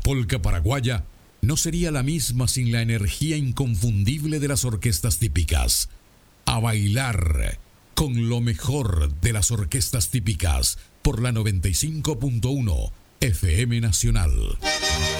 polca paraguaya no sería la misma sin la energía inconfundible de las orquestas típicas. A bailar con lo mejor de las orquestas típicas por la 95.1 FM Nacional.